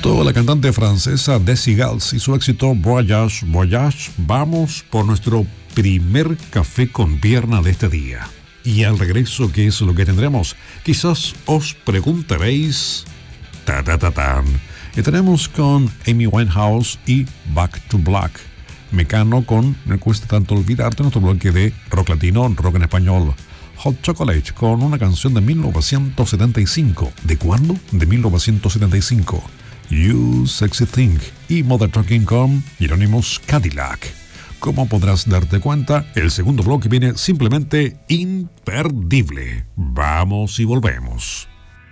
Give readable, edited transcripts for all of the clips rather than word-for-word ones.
Junto a la cantante francesa Desi Gals y su éxito Voyage, Voyage, vamos por nuestro primer café con pierna de este día. Y al regreso, ¿qué es lo que tendremos? Quizás os preguntaréis... Estaremos con Amy Winehouse y Back to Black. Mecano con Me cuesta tanto olvidarte, nuestro bloque de rock latino, rock en español. Hot Chocolate con una canción de 1975. ¿De cuándo? De 1975. You Sexy Thing y Mother Talking con Hieronymus Cadillac. Como podrás darte cuenta, el segundo bloque viene simplemente imperdible. Vamos y volvemos.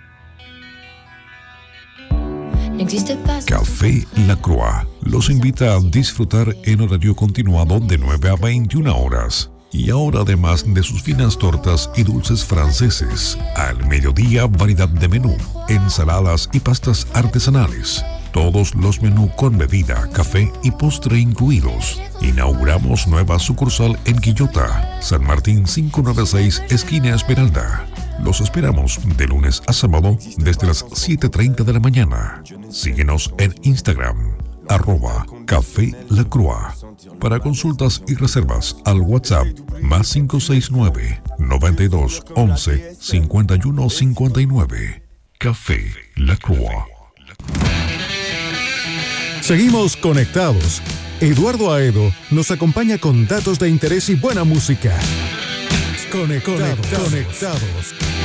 Café La Croix los invita a disfrutar en horario continuado de 9 a 21 horas. Y ahora, además de sus finas tortas y dulces franceses, al mediodía variedad de menú, ensaladas y pastas artesanales. Todos los menús con bebida, café y postre incluidos. Inauguramos nueva sucursal en Quillota, San Martín 596, esquina Esmeralda. Los esperamos de lunes a sábado desde las 7:30 de la mañana. Síguenos en Instagram, @Café La Croix. Para consultas y reservas al WhatsApp más 569 92 11 51 59. Café La Croix. Seguimos conectados. Eduardo Aedo nos acompaña con datos de interés y buena música. Conectados.